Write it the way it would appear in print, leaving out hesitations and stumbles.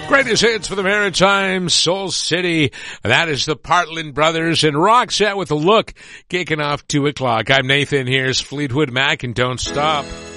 Greatest hits for the Maritime, Soul City. That is the Partland Brothers and Roxette with a Look, kicking off 2 o'clock. I'm Nathan. Here's Fleetwood Mac and Don't Stop.